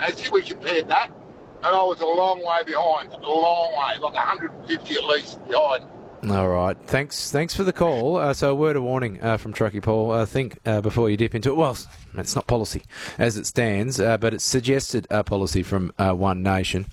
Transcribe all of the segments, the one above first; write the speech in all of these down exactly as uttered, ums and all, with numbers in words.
As we compared that, and I was a long way behind, a long way, like one hundred fifty at least behind. All right. Thanks Thanks for the call. Uh, so a word of warning uh, from Truckee Paul. I think uh, before you dip into it, well, it's not policy as it stands, uh, but it's suggested uh, policy from uh, One Nation.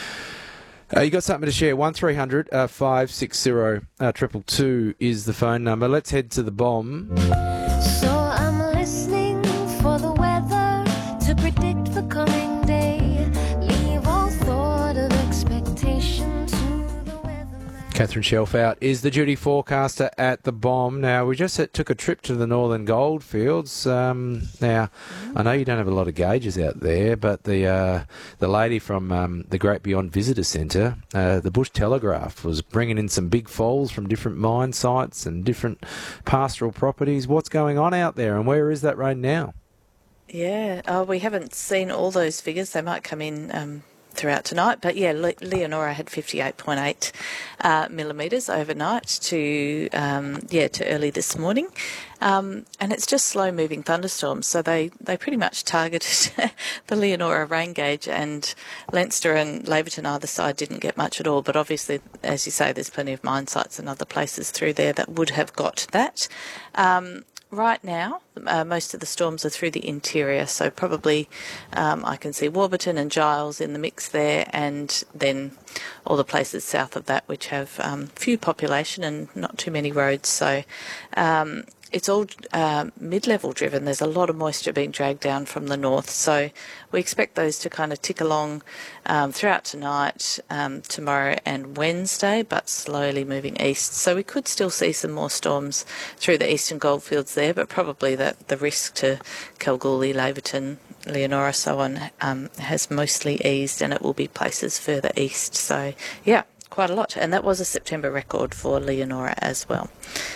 Uh, you got something to share? one three hundred five six zero two two two is the phone number. Let's head to the bomb. So I'm listening for the weather to predict the coming day. Leave all thought of expectation to the weather. Catherine Shelfout is the duty forecaster at the bomb. Now, we just took a trip to the Northern Goldfields. Um, now, I know you don't have a lot of gauges out there, but the uh, the lady from um, the Great Beyond Visitor Centre, uh, the Bush Telegraph, was bringing in some big foals from different mine sites and different pastoral properties. What's going on out there, and where is that rain now? Yeah, oh, we haven't seen all those figures. They might come in um, throughout tonight. But yeah, Le- Leonora had fifty-eight point eight uh, millimetres overnight to um, yeah to early this morning. Um, and it's just slow-moving thunderstorms, so they, they pretty much targeted the Leonora rain gauge, and Leinster and Laverton either side didn't get much at all. But obviously, as you say, there's plenty of mine sites and other places through there that would have got that. Um, Right now, uh, most of the storms are through the interior, so probably um, I can see Warburton and Giles in the mix there, and then all the places south of that which have um, few population and not too many roads. So um, it's all uh, mid-level driven. There's a lot of moisture being dragged down from the north, so we expect those to kind of tick along um, throughout tonight, um, tomorrow and Wednesday, but slowly moving east. So we could still see some more storms through the eastern goldfields there, but probably that the risk to Kalgoorlie, Laverton, Leonora, so on, um, has mostly eased, and it will be places further east. So yeah, quite a lot. And that was a September record for Leonora as well.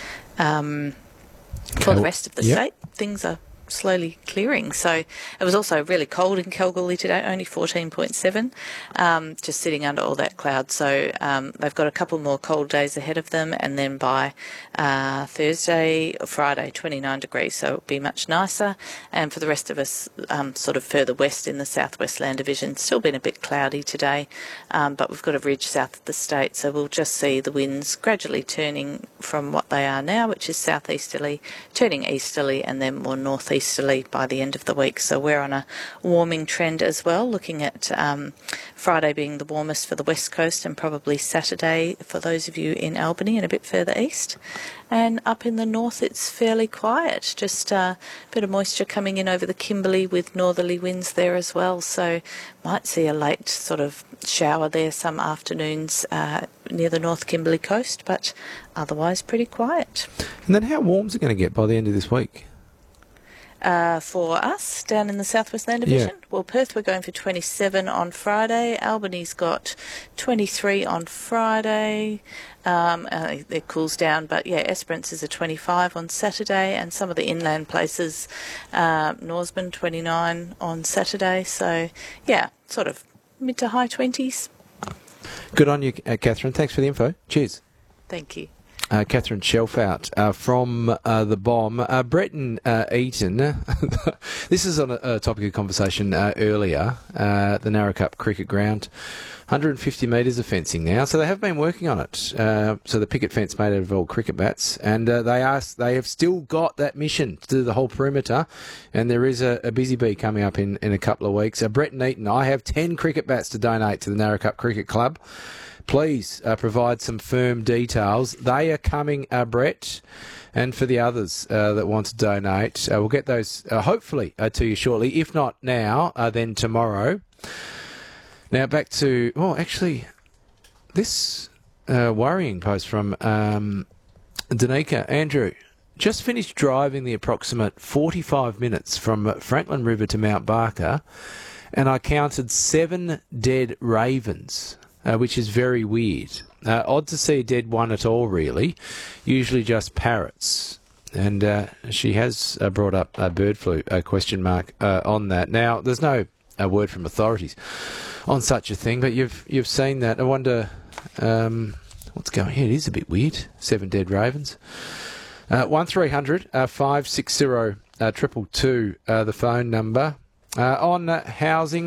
Um, For the rest of the yep. state, things are slowly clearing. So it was also really cold in Kalgoorlie today, only fourteen point seven, um, just sitting under all that cloud. So um, they've got a couple more cold days ahead of them, and then by uh, Thursday or Friday, twenty-nine degrees, so it'll be much nicer. And for the rest of us, um, sort of further west in the southwest land division, still been a bit cloudy today, um, but we've got a ridge south of the state, so we'll just see the winds gradually turning from what they are now, which is southeasterly, turning easterly, and then more northeasterly by the end of the week. So we're on a warming trend as well, looking at um, Friday being the warmest for the west coast, and probably Saturday for those of you in Albany and a bit further east. And up in the north it's fairly quiet, just a bit of moisture coming in over the Kimberley with northerly winds there as well, so might see a late sort of shower there some afternoons uh, near the North Kimberley coast, but otherwise pretty quiet. And then how warm's it going to get by the end of this week? Uh, for us down in the Southwest Land Division, yeah. Well, Perth we're going for twenty-seven on Friday. Albany's got twenty-three on Friday. Um, uh, it cools down, but yeah, Esperance is a twenty-five on Saturday, and some of the inland places, uh, Norseman twenty-nine on Saturday. So yeah, sort of mid to high twenties. Good on you, uh, Catherine. Thanks for the info. Cheers. Thank you. Uh, Catherine Shelfout uh, from uh, the bomb. Uh, Breton uh, Eaton, this is on a, a topic of conversation uh, earlier, uh, the Narra Cup cricket ground. one hundred fifty metres of fencing now, so they have been working on it. Uh, so the picket fence made out of all cricket bats, and uh, they are they have still got that mission to do the whole perimeter, and there is a, a busy bee coming up in, in a couple of weeks. Uh, Breton Eaton, I have ten cricket bats to donate to the Narra Cup Cricket Club. Please uh, provide some firm details. They are coming, uh, Brett, and for the others uh, that want to donate, uh, we'll get those uh, hopefully uh, to you shortly. If not now, uh, then tomorrow. Now back to, oh, actually, this uh, worrying post from um, Danica. Andrew, just finished driving the approximate forty-five minutes from Franklin River to Mount Barker, and I counted seven dead ravens. Uh, which is very weird. Uh, odd to see a dead one at all, really. Usually just parrots. And uh, she has uh, brought up uh, bird flu, a question mark uh, on that. Now, there's no uh, word from authorities on such a thing, but you've you've seen that. I wonder um, what's going on. It is a bit weird. Seven dead ravens. Uh, one three hundred five six zero two two two, uh, the phone number. Uh, on uh, housing.